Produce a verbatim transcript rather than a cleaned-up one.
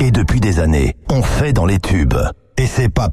Et depuis des années, on fait dans les tubes. Et c'est pas